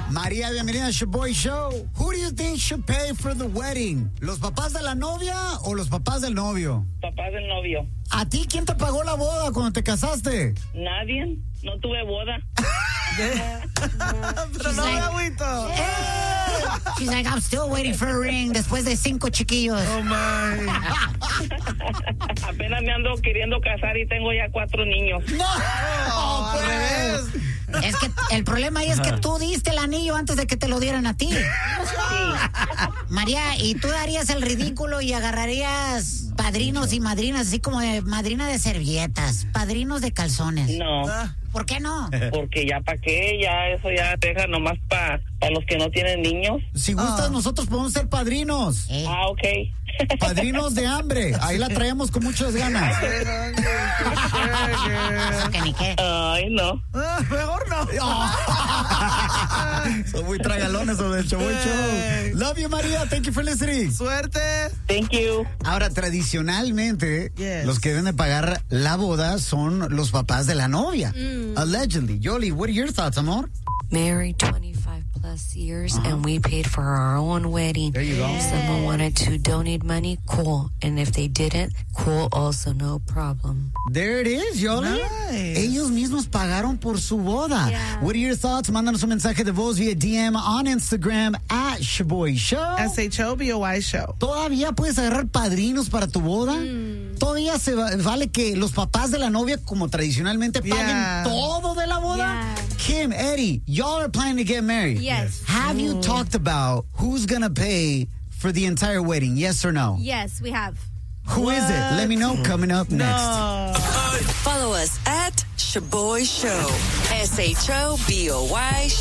María, bienvenida a Shaboy Show. Who do you think should pay for the wedding? ¿Los papás de la novia o los papás del novio? Papás del novio. ¿A ti quién te pagó la boda cuando te casaste? Nadie. No tuve boda. Pero no me agüito. She's like, I'm still waiting for a ring después de 5 chiquillos. Oh, my. Apenas me ando queriendo casar y tengo ya 4 niños. No, al revés. Es que el problema ahí es que tú diste el anillo antes de que te lo dieran a ti. María, ¿y tú darías el ridículo y agarrarías padrinos y madrinas, así como de madrina de servilletas, padrinos de calzones? No. ¿Por qué no? Porque ya para qué, ya eso ya deja nomás para los que no tienen niños. Si gustas, nosotros podemos ser padrinos. Ah, ok. Padrinos de hambre. Ahí la traemos con muchas ganas. Eso que ni qué. Ay, no. Mejor no. Son muy tragalones sobre el Shaboy Show. Love you, María. Thank you for listening. Suerte. Thank you. Ahora, tradicionalmente, Yes. los que deben de pagar la boda son los papás de la novia. Allegedly. Yoli, what are your thoughts, amor? Married 25 plus years and we paid for our own wedding. There you go. If someone wanted to donate money, cool. And if they didn't, cool also, no problem. There it is, Yoli. Nice. Ellos mismos pagaron por su boda. Yeah. What are your thoughts? Mándanos un mensaje de voz vía DM on Instagram at Shaboy Show. SHOBOY Show. ¿Todavía puedes agarrar padrinos para tu boda? ¿Todavía vale que los papás de la novia, como tradicionalmente, paguen Yeah. todo de la boda? Yeah. Kim, Eddie, y'all are planning to get married. Yes. Have you talked about who's going to pay for the entire wedding? Yes or no? Yes, we have. Who is it? Let me know coming up next. No. Follow us at Shaboy Show. SHOBOY